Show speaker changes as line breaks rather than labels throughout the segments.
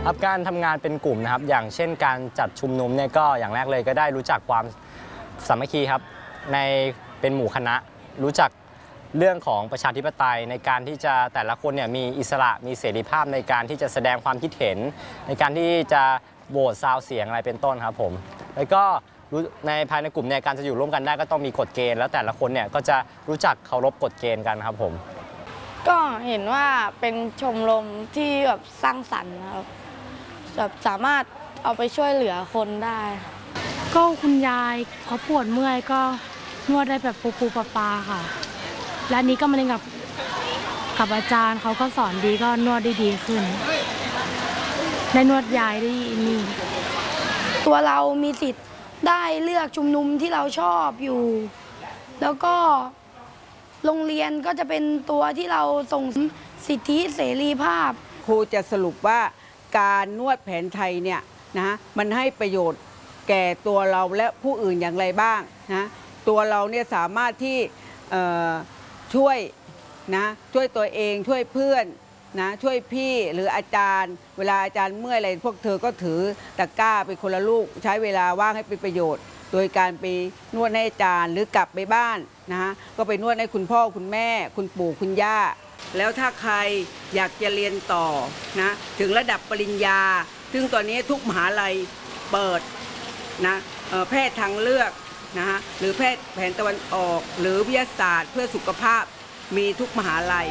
ครับการทำงานเป็นกลุ่มนะครับอย่างเช่นการจัดชุมนุมเนี่ยก็อย่างแรกเลยก็ได้รู้จักความสามัคคีครับในเป็นหมู่คณะรู้จักเรื่องของประชาธิปไตยในการที่จะแต่ละคนเนี่ยมีอิสระมีเสรีภาพในการที่จะแสดงความคิดเห็นในการที่จะโหวตซาวเสียงอะไรเป็นต้นครับผมแล้วก็ในภายในกลุ่มเนี่ยการจะอยู่ร่วมกันได้ก็ต้องมีกฎเกณฑ์แล้วแต่ละคนเนี่ยก็จะรู้จักเคารพกฎเกณฑ์กันครับผม
ก็เห็นว่าเป็นชมรมที่แบบสร้างสรรค์นะครับแบบสามารถเอาไปช่วยเหลือคนได้
ก็คุณยายเขาปวดเมื่อยก็นวดได้แบบปูปลาค่ะและนี้ก็มาเรียนกับอาจารย์เขาก็สอนดีก็นวดได้ดีขึ้นได้นวดยายได้นี่
ตัวเรามีสิทธิ์ได้เลือกชุมนุมที่เราชอบอยู่แล้วก็โรงเรียนก็จะเป็นตัวที่เราส่งสิทธิเสรีภาพ
ครูจะสรุปว่าการนวดแผนไทยเนี่ยนะมันให้ประโยชน์แก่ตัวเราและผู้อื่นอย่างไรบ้างนะตัวเราเนี่ยสามารถที่ช่วยตัวเองช่วยเพื่อนนะช่วยพี่หรืออาจารย์เวลาอาจารย์เมื่อยอะไรพวกเธอก็ถือตะกร้าไปคนละลูกใช้เวลาว่างให้เป็นประโยชน์โดยการไปนวดให้อาจารย์หรือกลับไปบ้านนะก็ไปนวดให้คุณพ่อคุณแม่คุณปู่คุณย่าแล้วถ้าใครอยากจะเรียนต่อนะถึงระดับปริญญาซึ่งตอนนี้ทุกมหาลัยเปิดนะแพทย์ทางเลือกนะหรือแพทย์แผนตะวันออกหรือวิทยาศาสตร์เพื่อสุขภาพมีทุกมหาลัย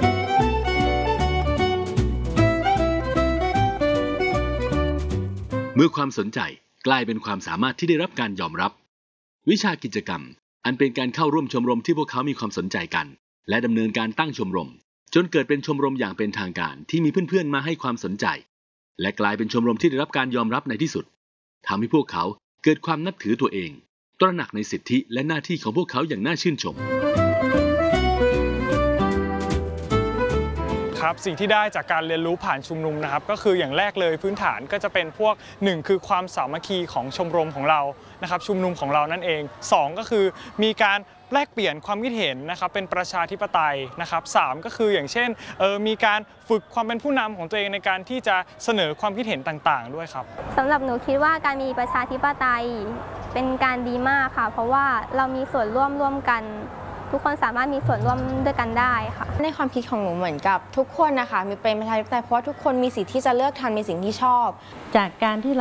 เมื่อความสนใจกลายเป็นความสามารถที่ได้รับการยอมรับวิชากิจกรรมอันเป็นการเข้าร่วมชมรมที่พวกเขามีความสนใจกันและดำเนินการตั้งชมรมจนเกิดเป็นชมรมอย่างเป็นทางการที่มีเพื่อนๆมาให้ความสนใจและกลายเป็นชมรมที่ได้รับการยอมรับในที่สุดทำให้พวกเขาเกิดความนับถือตัวเองตระหนักในสิทธิและหน้าที่ของพวกเขาอย่างน่าชื่นชม
ครับสิ่งที่ได้จากการเรียนรู้ผ่านชุมนุมนะครับก็คืออย่างแรกเลยพื้นฐานก็จะเป็นพวก1คือความสามัคคีของชมรมของเรานะครับชุมนุมของเรานั่นเอง2ก็คือมีการแลกเปลี่ยนความคิดเห็นนะครับเป็นประชาธิปไตยนะครับ3ก็คืออย่างเช่นมีการฝึกความเป็นผู้นำของตัวเองในการที่จะเสนอความคิดเห็นต่างๆด้วยครับ
สำหรับหนูคิดว่าการมีประชาธิปไตยเป็นการดีมากค่ะเพราะว่าเรามีส่วนร่วมกันทุกคนสามารถมีส่วนร่วมด้วยกันได้ค่ะ
ในความคิดของหนูเหมือนกับทุกคนนะคะมีเป็นประชาธิปไตยเพราะว่าทุกคนมีสิทธิ์ที่จะเลือกทำในสิ่งที่ชอบ
จากการที่เรา